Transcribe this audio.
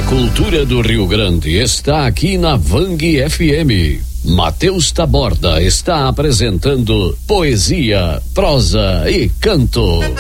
A cultura do Rio Grande está aqui na Vang FM. Matheus Taborda está apresentando poesia, prosa e canto.